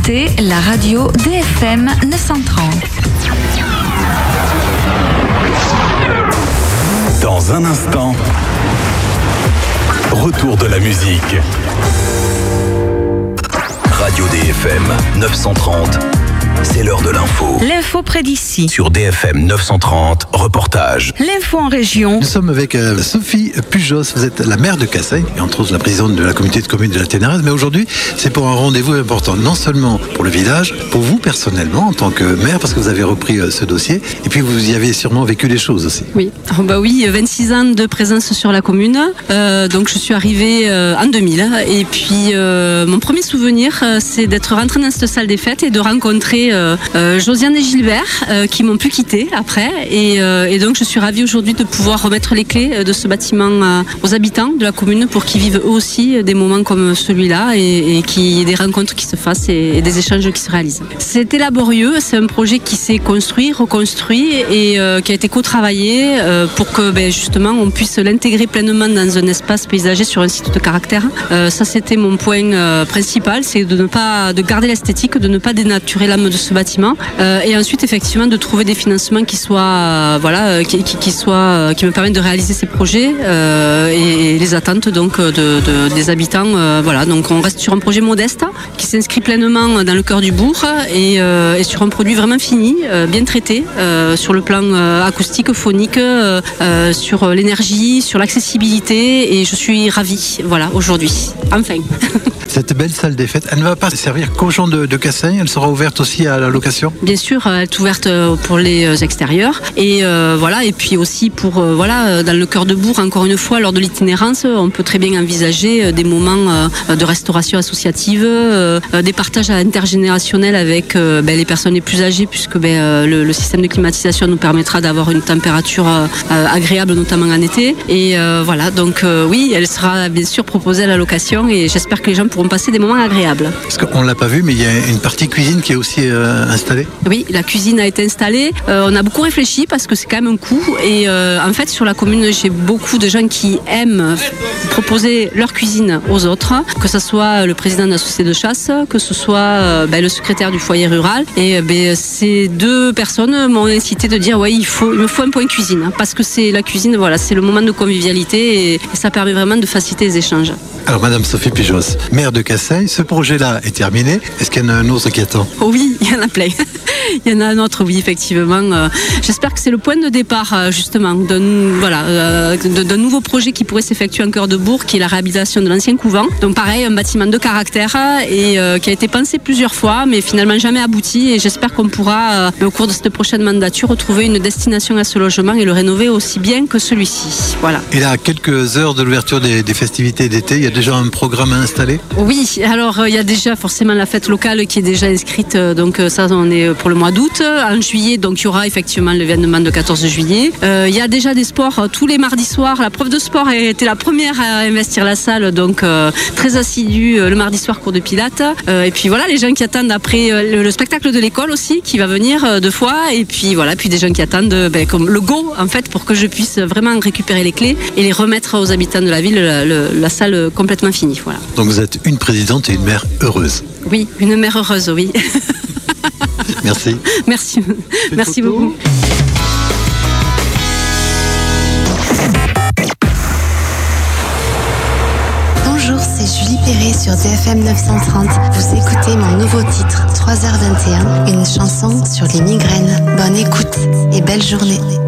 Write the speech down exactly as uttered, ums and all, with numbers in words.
écoutez la radio D F M neuf cent trente. Dans un instant, retour de la musique. Radio D F M neuf cent trente, c'est l'heure de l'info. L'info près d'ici. Sur D F M neuf cent trente, reportage. L'info en région. Nous sommes avec euh, Sophie Pujos, vous êtes la maire de Cassagne, et entre autres la présidente de la communauté de communes de la Ténérèse, mais aujourd'hui c'est pour un rendez-vous important, non seulement pour le village, pour vous personnellement en tant que maire, parce que vous avez repris euh, ce dossier, et puis vous y avez sûrement vécu des choses aussi. Oui, oh bah oui, vingt-six ans de présence sur la commune, euh, donc je suis arrivée euh, en deux mille, et puis euh, mon premier souvenir euh, c'est d'être rentrée dans cette salle des fêtes et de rencontrer euh, euh, Josiane et Gilbert euh, qui m'ont pu quitter après, et, euh, et donc je suis ravie aujourd'hui de pouvoir remettre les clés de ce bâtiment euh, aux habitants de la commune pour qu'ils vivent eux aussi des moments comme celui-là et, et qu'il y ait des rencontres qui se fassent et, et des échanges qui se réalisent. C'était laborieux, c'est un projet qui s'est construit, reconstruit et euh, qui a été co-travaillé euh, pour que ben, justement on puisse l'intégrer pleinement dans un espace paysager sur un site de caractère. Euh, ça c'était mon point euh, principal, c'est de ne pas de garder l'esthétique, de ne pas dénaturer l'âme de ce bâtiment euh, et ensuite effectivement de trouver des financements qui soient euh, voilà euh, qui, qui, qui soient euh, qui me permettent de réaliser ces projets euh, et, et les attentes donc de, de des habitants euh, voilà, donc on reste sur un projet modeste qui s'inscrit pleinement dans le cœur du bourg et, euh, et sur un produit vraiment fini, euh, bien traité euh, sur le plan euh, acoustique, phonique, euh, euh, sur l'énergie, sur l'accessibilité, et je suis ravie voilà aujourd'hui enfin. Cette belle salle des fêtes, elle ne va pas servir qu'aux gens de, de Cassagne, elle sera ouverte aussi à la location? Bien sûr, elle est ouverte pour les extérieurs et euh, voilà, et puis aussi pour euh, voilà, dans le cœur de bourg, encore une fois, lors de l'itinérance, on peut très bien envisager des moments euh, de restauration associative, euh, des partages intergénérationnels avec euh, ben, les personnes les plus âgées, puisque ben, euh, le, le système de climatisation nous permettra d'avoir une température euh, agréable, notamment en été. Et euh, voilà, donc euh, oui, elle sera bien sûr proposée à la location et j'espère que les gens pourront passer des moments agréables. Parce qu'on ne l'a pas vu, mais il y a une partie cuisine qui est aussi euh, installée. Oui, la cuisine a été installée. Euh, on a beaucoup réfléchi parce que c'est quand même un coût. Et euh, en fait, sur la commune, j'ai beaucoup de gens qui aiment proposer leur cuisine aux autres, que ce soit le président de la société de chasse, que ce soit euh, ben, le secrétaire du foyer rural. Et ben, ces deux personnes m'ont incité de dire ouais, il faut, il me faut un point cuisine, hein, parce que c'est la cuisine, voilà, c'est le moment de convivialité et, et ça permet vraiment de faciliter les échanges. Alors, Madame Sophie Pujos, maire de Cassagne, ce projet-là est terminé. Est-ce qu'il y en a un autre qui attend? Oh oui, il y en a plein. Il y en a un autre, oui, effectivement. Euh, j'espère que c'est le point de départ, euh, justement, d'un, voilà, euh, d'un nouveau projet qui pourrait s'effectuer en cœur de bourg, qui est la réhabilitation de l'ancien couvent. Donc, pareil, un bâtiment de caractère et euh, qui a été pensé plusieurs fois, mais finalement jamais abouti. Et j'espère qu'on pourra, euh, au cours de cette prochaine mandature, retrouver une destination à ce logement et le rénover aussi bien que celui-ci. Voilà. Et là, à quelques heures de l'ouverture des, des festivités d'été, il y a déjà un programme à installer? Oui, alors euh, il y a déjà forcément la fête locale qui est déjà inscrite, euh, donc euh, ça on est pour le mois d'août. En juillet, donc il y aura effectivement l'événement de quatorze juillet. Euh, il y a déjà des sports euh, tous les mardis soirs. La prof de sport a été la première à investir la salle, donc euh, très assidue euh, le mardi soir, cours de pilates. Euh, et puis voilà, les gens qui attendent après euh, le, le spectacle de l'école aussi, qui va venir euh, deux fois. Et puis voilà, puis des gens qui attendent euh, ben, comme le go en fait, pour que je puisse vraiment récupérer les clés et les remettre aux habitants de la ville, la, la, la salle complètement finie. Voilà. Donc vous êtes une présidente et une maire heureuse. Oui, une mère heureuse, oui. Merci. Merci. Merci beaucoup. Bonjour, c'est Julie Perret sur D F M neuf cent trente. Vous écoutez mon nouveau titre, trois heures vingt et un, une chanson sur les migraines. Bonne écoute et belle journée.